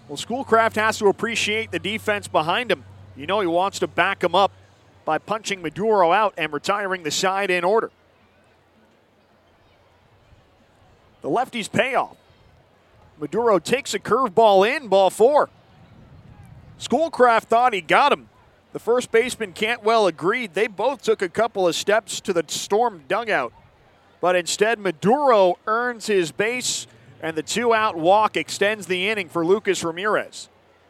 Well, Schoolcraft has to appreciate the defense behind him. You know he wants to back him up by punching Maduro out and retiring the side in order. The lefty's payoff. Maduro takes a curveball in, ball 4. Schoolcraft thought he got him. The first baseman Cantwell agreed. They both took a couple of steps to the Storm dugout. But instead, Maduro earns his base, and the 2-out walk extends the inning for Lucas Ramirez.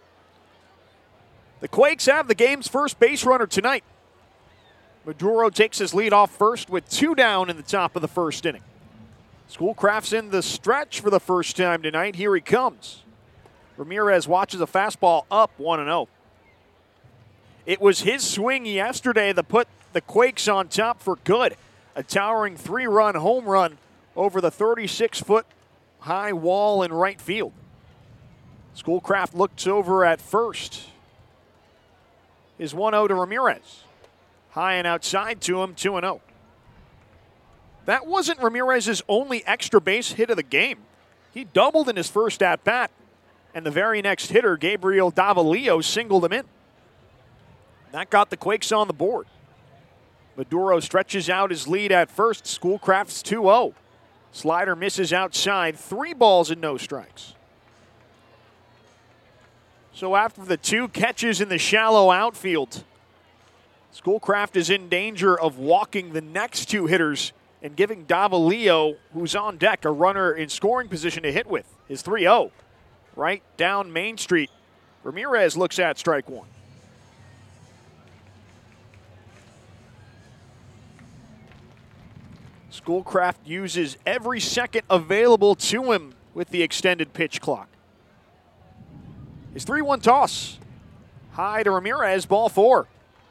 The Quakes have the game's first base runner tonight. Maduro takes his lead off first with 2 down in the top of the first inning. Schoolcraft's in the stretch for the first time tonight. Here he comes. Ramirez watches a fastball up 1-0. It was his swing yesterday that put the Quakes on top for good. A towering 3-run home run over the 36-foot high wall in right field. Schoolcraft looks over at first. Is 1-0 to Ramirez. High and outside to him, 2-0. That wasn't Ramirez's only extra base hit of the game. He doubled in his first at-bat, and the very next hitter, Gabriel Davalillo, singled him in. That got the Quakes on the board. Maduro stretches out his lead at first. Schoolcraft's 2-0. Slider misses outside. 3 balls and no strikes. So after the 2 catches in the shallow outfield, Schoolcraft is in danger of walking the next 2 hitters and giving Davalillo, who's on deck, a runner in scoring position to hit with. His 3-0. Right down Main Street. Ramirez looks at strike 1. Schoolcraft uses every second available to him with the extended pitch clock. His 3-1 toss. High to Ramirez, ball 4.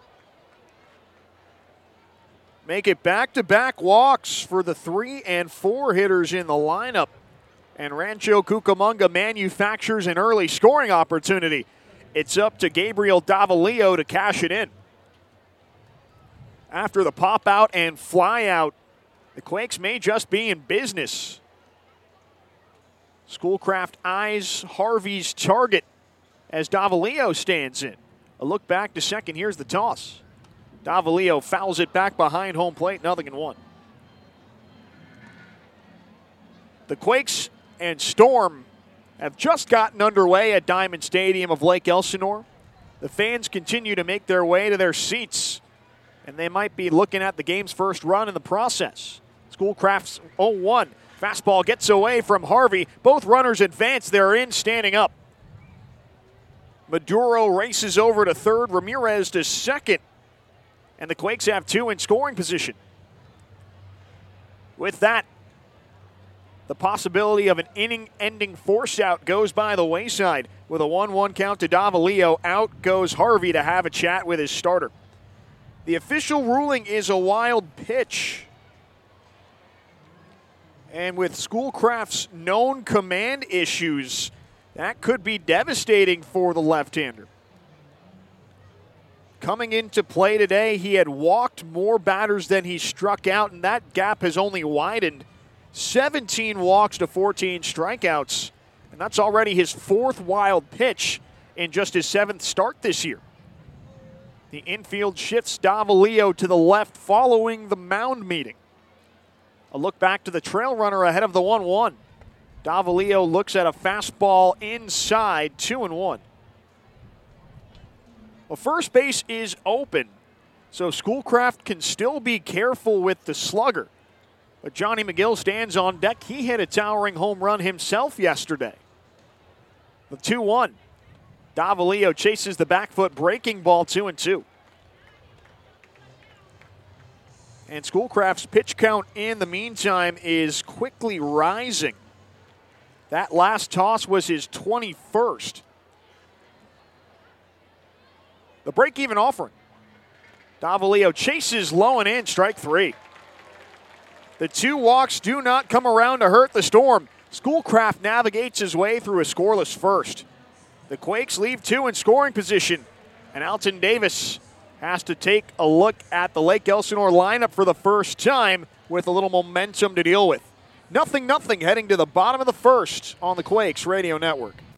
Make it back-to-back walks for the 3 and 4 hitters in the lineup. And Rancho Cucamonga manufactures an early scoring opportunity. It's up to Gabriel Davalillo to cash it in. After the pop-out and fly-out, the Quakes may just be in business. Schoolcraft eyes Harvey's target as Davalillo stands in. A look back to second. Here's the toss. Davalillo fouls it back behind home plate, 0-1. The Quakes and Storm have just gotten underway at Diamond Stadium of Lake Elsinore. The fans continue to make their way to their seats, and they might be looking at the game's first run in the process. Schoolcraft's 0-1. Fastball gets away from Harvey. Both runners advance. They're in, standing up. Maduro races over to third. Ramirez to second. And the Quakes have 2 in scoring position. With that, the possibility of an inning-ending force-out goes by the wayside. With a 1-1 count to Davalillo, out goes Harvey to have a chat with his starter. The official ruling is a wild pitch. And with Schoolcraft's known command issues, that could be devastating for the left-hander. Coming into play today, he had walked more batters than he struck out, and that gap has only widened. 17 walks to 14 strikeouts, and that's already his 4th wild pitch in just his 7th start this year. The infield shifts Davalillo to the left following the mound meeting. A look back to the trail runner ahead of the 1-1. Davalillo looks at a fastball inside, 2-1. Well, first base is open, so Schoolcraft can still be careful with the slugger. But Johnny McGill stands on deck. He hit a towering home run himself yesterday. The 2-1. Davalillo chases the back foot breaking ball, 2-2. And Schoolcraft's pitch count in the meantime is quickly rising. That last toss was his 21st. The break-even offering. Davalillo chases low and in, strike 3. The 2 walks do not come around to hurt the Storm. Schoolcraft navigates his way through a scoreless first. The Quakes leave 2 in scoring position, and Alton Davis has to take a look at the Lake Elsinore lineup for the first time with a little momentum to deal with. 0-0 heading to the bottom of the first on the Quakes Radio Network.